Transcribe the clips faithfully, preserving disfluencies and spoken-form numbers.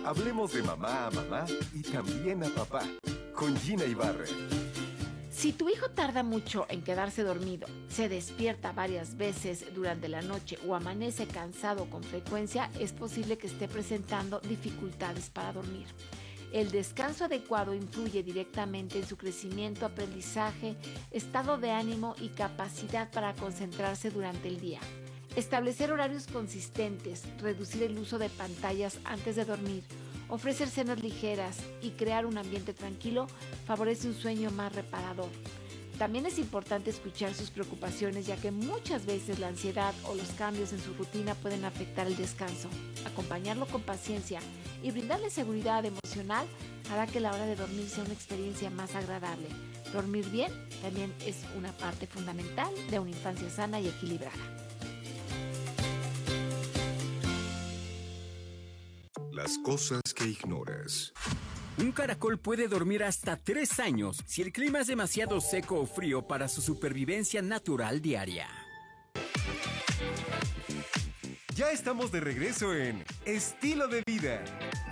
Hablemos de mamá a mamá y también a papá, con Gina Ibarra. Si tu hijo tarda mucho en quedarse dormido, se despierta varias veces durante la noche o amanece cansado con frecuencia, es posible que esté presentando dificultades para dormir. El descanso adecuado influye directamente en su crecimiento, aprendizaje, estado de ánimo y capacidad para concentrarse durante el día. Establecer horarios consistentes, reducir el uso de pantallas antes de dormir, ofrecer cenas ligeras y crear un ambiente tranquilo favorece un sueño más reparador. También es importante escuchar sus preocupaciones, ya que muchas veces la ansiedad o los cambios en su rutina pueden afectar el descanso. Acompañarlo con paciencia y brindarle seguridad emocional hará que la hora de dormir sea una experiencia más agradable. Dormir bien también es una parte fundamental de una infancia sana y equilibrada. Las cosas que ignoras. Un caracol puede dormir hasta tres años si el clima es demasiado seco o frío para su supervivencia natural diaria. Ya estamos de regreso en Estilo de Vida.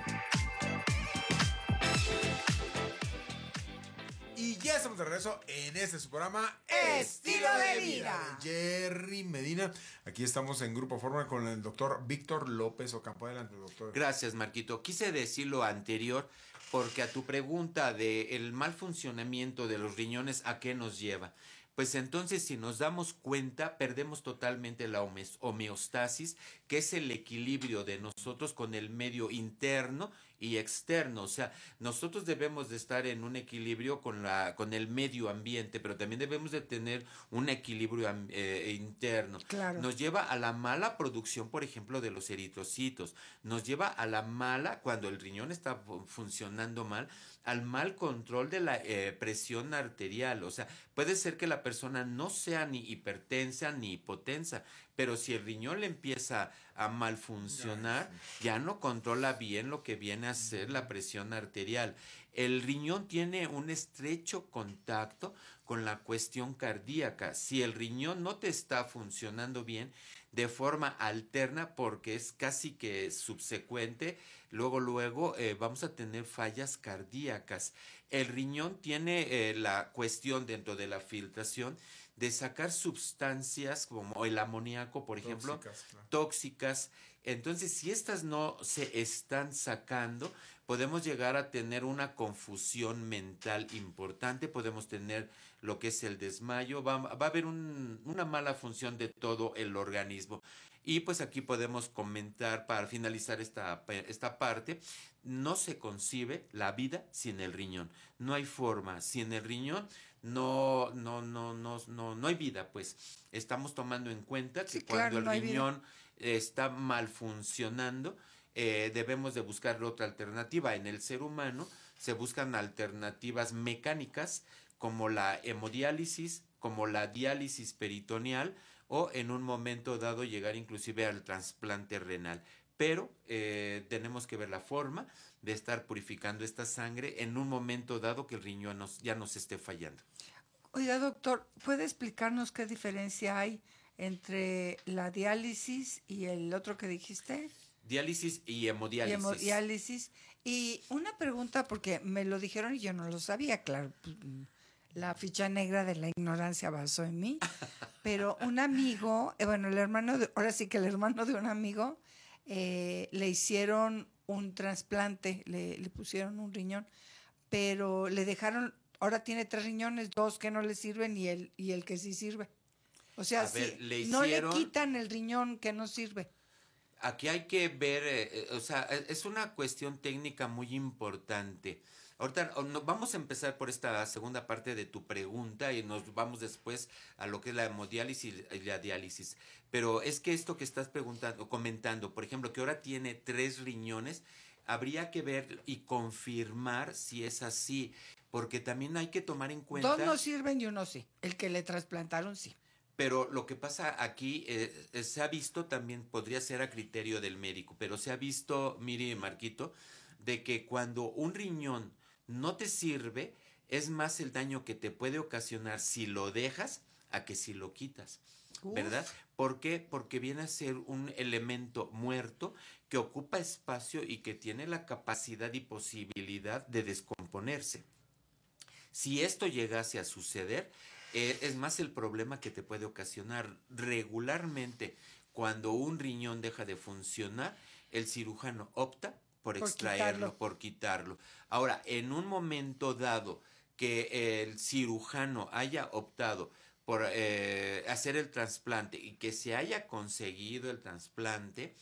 Y ya estamos de regreso en este su programa Estilo de Vida. Jerry Medina. Aquí estamos en Grupo Fórmula con el doctor Víctor López Ocampo. Adelante, doctor. Gracias, Marquito. Quise decir lo anterior porque a tu pregunta de el mal funcionamiento de los riñones, ¿a qué nos lleva? Pues entonces, si nos damos cuenta, perdemos totalmente la homeostasis, que es el equilibrio de nosotros con el medio interno y externo. O sea, nosotros debemos de estar en un equilibrio con la con el medio ambiente, pero también debemos de tener un equilibrio eh, interno. Claro. Nos lleva a la mala producción, por ejemplo, de los eritrocitos. Nos lleva a la mala, cuando el riñón está funcionando mal, al mal control de la eh, presión arterial. O sea, puede ser que la persona no sea ni hipertensa ni hipotensa, pero si el riñón le empieza a mal funcionar, ya no controla bien lo que viene a ser la presión arterial. El riñón tiene un estrecho contacto con la cuestión cardíaca. Si el riñón no te está funcionando bien, de forma alterna, porque es casi que subsecuente, luego luego eh, vamos a tener fallas cardíacas. El riñón tiene eh, la cuestión dentro de la filtración de sacar sustancias como el amoníaco, por ejemplo, Tóxicas, claro. tóxicas. Entonces, si estas no se están sacando, podemos llegar a tener una confusión mental importante, podemos tener lo que es el desmayo, va, va a haber un, una mala función de todo el organismo. Y pues aquí podemos comentar, para finalizar esta, esta parte, no se concibe la vida sin el riñón. No hay forma. Sin el riñón no, no, no, no, no, no hay vida, pues. Estamos tomando en cuenta que Sí, cuando claro, no el hay riñón está mal funcionando, eh, debemos de buscar otra alternativa. En el ser humano se buscan alternativas mecánicas como la hemodiálisis, como la diálisis peritoneal, o en un momento dado llegar inclusive al trasplante renal. Pero eh, tenemos que ver la forma de estar purificando esta sangre en un momento dado que el riñón nos, ya nos esté fallando. Oiga, doctor, ¿puede explicarnos qué diferencia hay entre la diálisis y el otro que dijiste? Diálisis y hemodiálisis. Y hemodiálisis. Y una pregunta, porque me lo dijeron y yo no lo sabía, claro. La ficha negra de la ignorancia basó en mí. Pero un amigo, eh, bueno, el hermano, de, ahora sí que el hermano de un amigo, eh, le hicieron un trasplante, le, le pusieron un riñón, pero le dejaron, ahora tiene tres riñones, dos que no le sirven y el, y el que sí sirve. O sea, A sí, ver, le no le hicieron- quitan el riñón que no sirve. Aquí hay que ver, eh, o sea, es una cuestión técnica muy importante. Ahorita no, vamos a empezar por esta segunda parte de tu pregunta y nos vamos después a lo que es la hemodiálisis y la diálisis. Pero es que esto que estás preguntando, comentando, por ejemplo, que ahora tiene tres riñones, habría que ver y confirmar si es así, porque también hay que tomar en cuenta... Dos no sirven y uno sí. El que le trasplantaron sí. Pero lo que pasa aquí, eh, eh, se ha visto también, podría ser a criterio del médico, pero se ha visto, Miri y Marquito, de que cuando un riñón no te sirve, es más el daño que te puede ocasionar si lo dejas a que si lo quitas. Uf. ¿verdad? ¿Por qué? Porque viene a ser un elemento muerto que ocupa espacio y que tiene la capacidad y posibilidad de descomponerse. Si esto llegase a suceder, eh, es más el problema que te puede ocasionar. Regularmente, cuando un riñón deja de funcionar, el cirujano opta por, Por extraerlo, quitarlo. por quitarlo. Ahora, en un momento dado que el cirujano haya optado por eh, hacer el trasplante y que se haya conseguido el trasplante,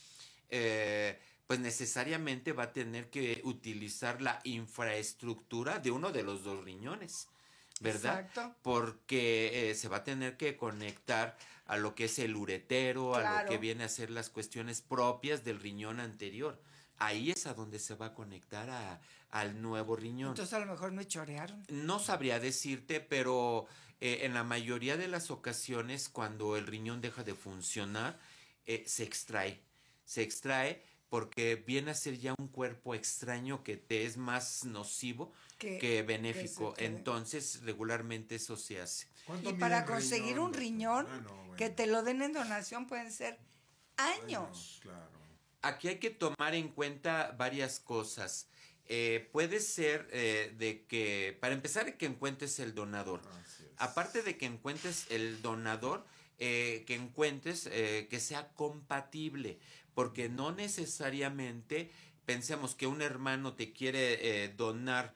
eh, pues necesariamente va a tener que utilizar la infraestructura de uno de los dos riñones, ¿verdad? Exacto. Porque eh, se va a tener que conectar a lo que es el uretero, a lo Claro. que viene a ser las cuestiones propias del riñón anterior. Ahí es a donde se va a conectar a, al nuevo riñón. Entonces a lo mejor me chorearon. No sabría decirte, pero eh, en la mayoría de las ocasiones cuando el riñón deja de funcionar, eh, se extrae. Se extrae porque viene a ser ya un cuerpo extraño que te es más nocivo Que- que benéfico. que se quede. Entonces, regularmente eso se hace. ¿Cuánto Y mide para el conseguir un doctor? riñón Ah, no, bueno. que te lo den en donación pueden ser años. Claro. Aquí hay que tomar en cuenta varias cosas. Eh, puede ser eh, de que, para empezar, que encuentres el donador. Así es. Aparte de que encuentres el donador, eh, que encuentres eh, que sea compatible, porque no necesariamente pensemos que un hermano te quiere eh, donar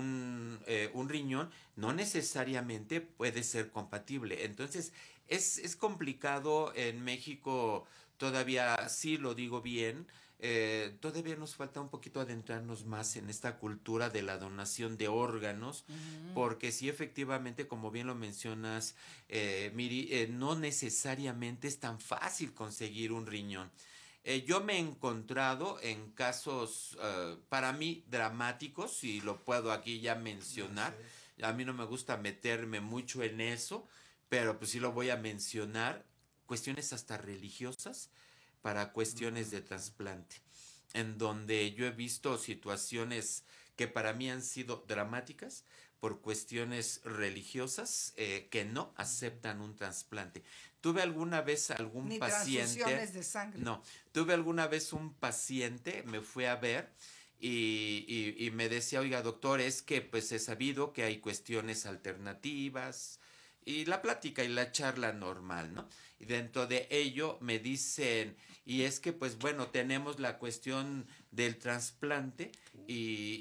un, eh, un riñón, no necesariamente puede ser compatible. Entonces, es, es complicado en México, todavía sí lo digo bien, eh, todavía nos falta un poquito adentrarnos más en esta cultura de la donación de órganos, porque sí efectivamente, como bien lo mencionas, eh, Miri, eh, no necesariamente es tan fácil conseguir un riñón. Eh, yo me he encontrado en casos eh, para mí dramáticos, si lo puedo aquí ya mencionar. A mí no me gusta meterme mucho en eso, pero pues sí lo voy a mencionar. Cuestiones hasta religiosas para cuestiones de trasplante, en donde yo he visto situaciones que para mí han sido dramáticas por cuestiones religiosas eh, que no aceptan un trasplante. Tuve alguna vez algún Ni paciente... transfusiones de sangre. No, tuve alguna vez un paciente, me fue a ver y, y, y me decía, oiga doctor, es que pues he sabido que hay cuestiones alternativas y la plática y la charla normal, ¿no? Y dentro de ello me dicen, y es que pues bueno, tenemos la cuestión del trasplante, y,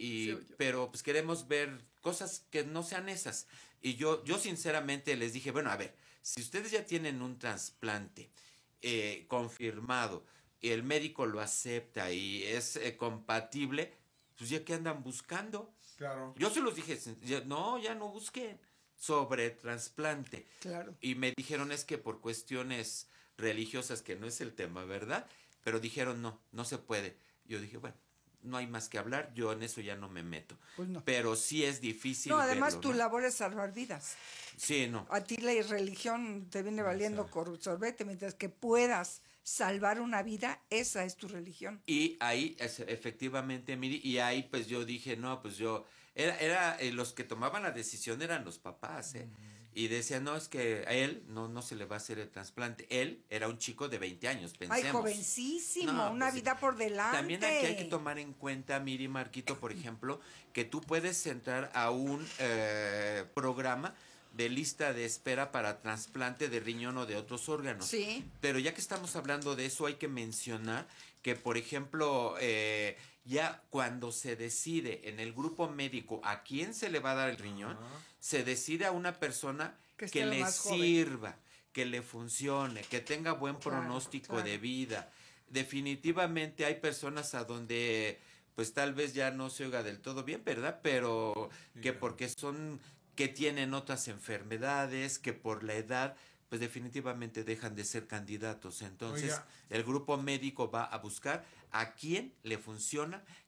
y pero pues queremos ver cosas que no sean esas. Y yo, yo sinceramente les dije, bueno, a ver, si ustedes ya tienen un trasplante eh, confirmado, y el médico lo acepta y es eh, compatible, pues ya que andan buscando. Claro. Yo se los dije, ya- no, ya no busquen sobre trasplante. Claro. Y me dijeron es que por cuestiones religiosas, que no es el tema, ¿verdad? Pero dijeron no, no se puede. Yo dije, bueno, no hay más que hablar, yo en eso ya no me meto. Pues no. Pero sí es difícil No, además verlo, tu ¿no? labor es salvar vidas. Sí, no. A ti la religión te viene valiendo sorbete, mientras que puedas salvar una vida, esa es tu religión. Y ahí, es- efectivamente, Miri, y ahí pues yo dije, no, pues yo, era, era eh, los que tomaban la decisión eran los papás, ¿eh? Y decían, no, es que a él no, no se le va a hacer el trasplante. Él era un chico de veinte años, pensemos. Ay, jovencísimo, No, una pues sí. vida por delante. También aquí hay que tomar en cuenta, Miri Marquito, por ejemplo, que tú puedes entrar a un eh, programa de lista de espera para trasplante de riñón o de otros órganos. Sí. Pero ya que estamos hablando de eso, hay que mencionar que, por ejemplo, eh, ya cuando se decide en el grupo médico a quién se le va a dar el riñón, se decide a una persona Que que, esté lo le más joven. sirva, que le funcione, que tenga buen Claro, pronóstico claro. de vida. Definitivamente hay personas a donde pues tal vez ya no se oiga del todo bien, ¿verdad? Pero que porque son, que tienen otras enfermedades, que por la edad, pues definitivamente dejan de ser candidatos. Entonces, Oiga. el grupo médico va a buscar a quién le funciona,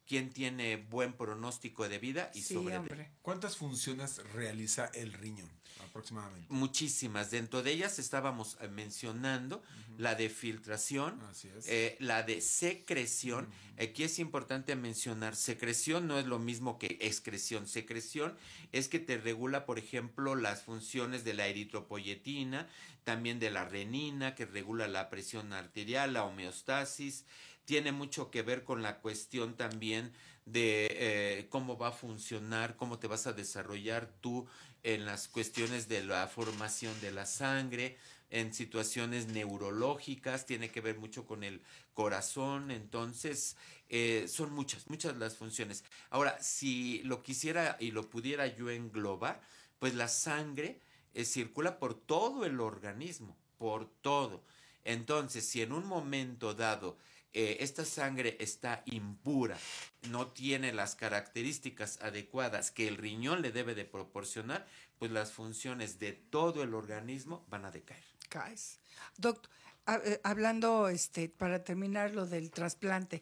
quién tiene buen pronóstico de vida y Sí, sobrevive. hombre. ¿Cuántas funciones realiza el riñón aproximadamente? Muchísimas. Dentro de ellas estábamos eh, mencionando uh-huh. la de filtración, Así es. eh, la de secreción. Uh-huh. Aquí es importante mencionar, secreción no es lo mismo que excreción. Secreción es que te regula, por ejemplo, las funciones de la eritropoyetina, también de la renina, que regula la presión arterial, la homeostasis. Tiene mucho que ver con la cuestión también de eh, cómo va a funcionar, cómo te vas a desarrollar tú en las cuestiones de la formación de la sangre, en situaciones neurológicas, tiene que ver mucho con el corazón. Entonces eh, son muchas, muchas las funciones. Ahora, si lo quisiera y lo pudiera yo englobar, pues la sangre eh, circula por todo el organismo, por todo. Entonces, si en un momento dado Eh, esta sangre está impura, no tiene las características adecuadas que el riñón le debe de proporcionar, pues las funciones de todo el organismo van a decaer. Caes. Doctor, hablando, este, para terminar lo del trasplante,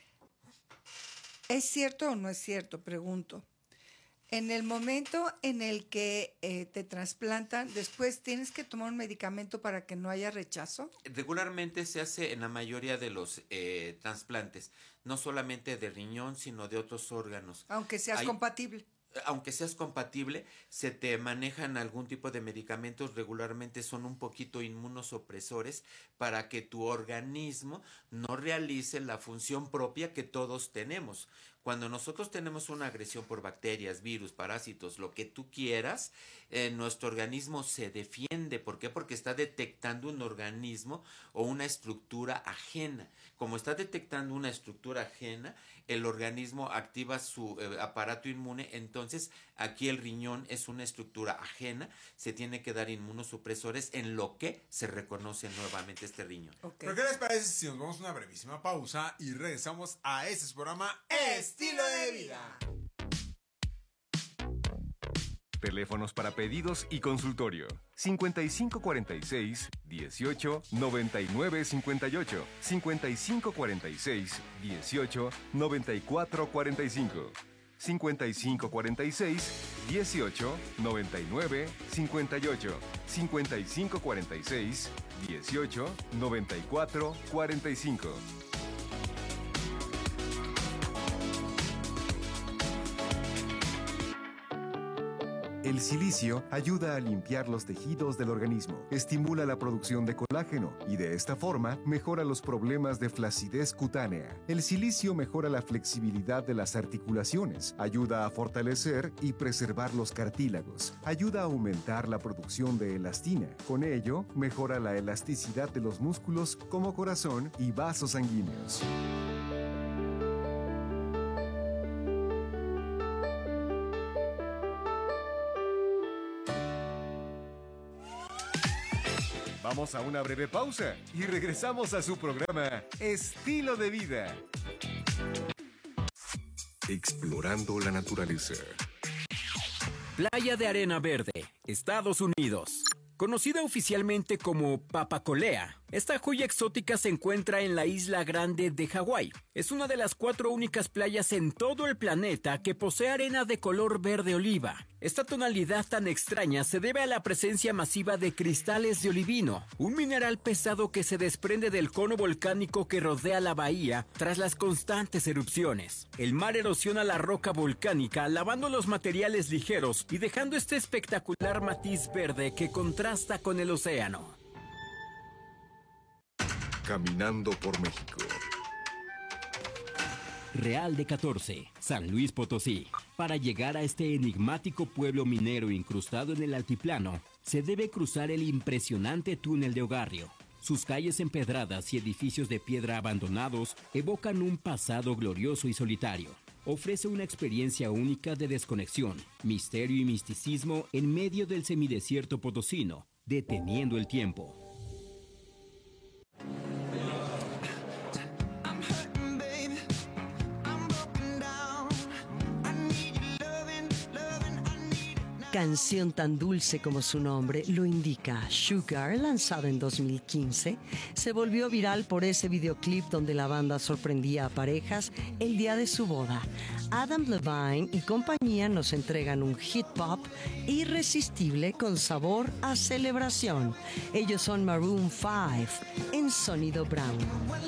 ¿es cierto o no es cierto? Pregunto. En el momento en el que eh, te trasplantan, después tienes que tomar un medicamento para que no haya rechazo. Regularmente se hace en la mayoría de los eh, trasplantes, no solamente de riñón, sino de otros órganos. Aunque seas Hay, compatible. Aunque seas compatible, se te manejan algún tipo de medicamentos, regularmente son un poquito inmunosupresores para que tu organismo no realice la función propia que todos tenemos. Cuando nosotros tenemos una agresión por bacterias, virus, parásitos, lo que tú quieras, eh, nuestro organismo se defiende. ¿Por qué? Porque está detectando un organismo o una estructura ajena. Como está detectando una estructura ajena, el organismo activa su eh, aparato inmune. Entonces, aquí el riñón es una estructura ajena. Se tiene que dar inmunosupresores en lo que se reconoce nuevamente este riñón. Okay. ¿Pero qué les parece si nos vamos a una brevísima pausa y regresamos a este programa Estilo de Vida? Teléfonos para pedidos y consultorio. cincuenta y cinco cuarenta y seis, dieciocho, noventa y nueve cincuenta y ocho. cincuenta y cinco cuarenta y seis, dieciocho, noventa y cuatro cuarenta y cinco. cincuenta y cinco cuarenta y seis, dieciocho, noventa y nueve cincuenta y ocho. cincuenta y cinco cuarenta y seis, dieciocho, noventa y cuatro cuarenta y cinco. El silicio ayuda a limpiar los tejidos del organismo, estimula la producción de colágeno y de esta forma mejora los problemas de flacidez cutánea. El silicio mejora la flexibilidad de las articulaciones, ayuda a fortalecer y preservar los cartílagos, ayuda a aumentar la producción de elastina. Con ello, mejora la elasticidad de los músculos como corazón y vasos sanguíneos. Vamos a una breve pausa y regresamos a su programa Estilo de Vida. Explorando la naturaleza. Playa de Arena Verde, Estados Unidos. Conocida oficialmente como Papacolea, esta joya exótica se encuentra en la isla Grande de Hawái. Es una de las cuatro únicas playas en todo el planeta que posee arena de color verde oliva. Esta tonalidad tan extraña se debe a la presencia masiva de cristales de olivino, un mineral pesado que se desprende del cono volcánico que rodea la bahía tras las constantes erupciones. El mar erosiona la roca volcánica, lavando los materiales ligeros y dejando este espectacular matiz verde que contrasta con el océano. Caminando por México. Real de catorce, San Luis Potosí. Para llegar a este enigmático pueblo minero incrustado en el altiplano, se debe cruzar el impresionante túnel de Ogarrio. Sus calles empedradas y edificios de piedra abandonados evocan un pasado glorioso y solitario. Ofrece una experiencia única de desconexión, misterio y misticismo en medio del semidesierto potosino, deteniendo el tiempo. canción tan dulce como su nombre lo indica, Sugar, lanzada en dos mil quince, se volvió viral por ese videoclip donde la banda sorprendía a parejas el día de su boda. Adam Levine y compañía nos entregan un hit pop irresistible con sabor a celebración. Ellos son Maroon five en Sonido Brown.